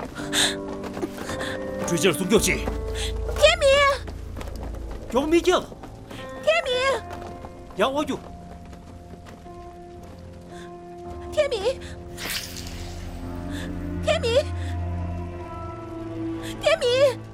追劲儿送吊起！ 天明， 叫没劲了！ 天明， 让我就。 天明，天明，天明。